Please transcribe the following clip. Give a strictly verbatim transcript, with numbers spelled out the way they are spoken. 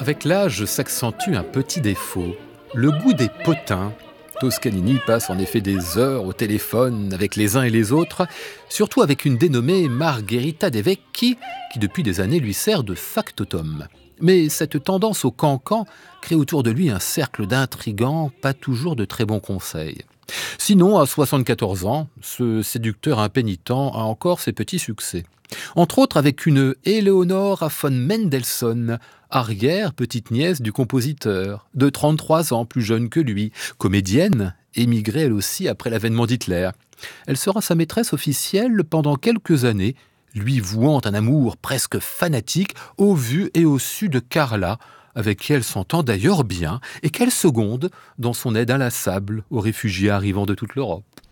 Avec l'âge s'accentue un petit défaut, le goût des potins. Toscanini passe en effet des heures au téléphone avec les uns et les autres, surtout avec une dénommée Margherita De Vecchi, qui depuis des années lui sert de factotum. Mais cette tendance au cancan crée autour de lui un cercle d'intrigants, pas toujours de très bons conseils. Sinon, à soixante-quatorze ans, ce séducteur impénitent a encore ses petits succès. Entre autres avec une Eleonora von Mendelssohn, arrière-petite-nièce du compositeur, de trente-trois ans, plus jeune que lui, comédienne, émigrée elle aussi après l'avènement d'Hitler. Elle sera sa maîtresse officielle pendant quelques années, lui vouant un amour presque fanatique au vu et au su de Carla, avec qui elle s'entend d'ailleurs bien et qu'elle seconde dans son aide inlassable aux réfugiés arrivant de toute l'Europe.